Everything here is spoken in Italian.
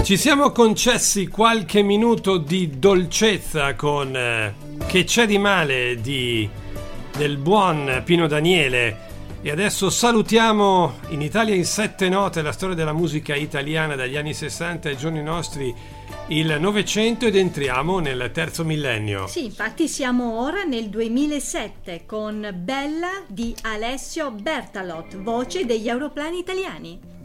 Ci siamo concessi qualche minuto di dolcezza con Che c'è di male del buon Pino Daniele, e adesso salutiamo in Italia in 7 note la storia della musica italiana dagli anni 60 ai giorni nostri, il Novecento, ed entriamo nel terzo millennio. Sì, infatti siamo ora nel 2007 con Bella di Alessio Bertalot, voce degli Aeroplani Italiani.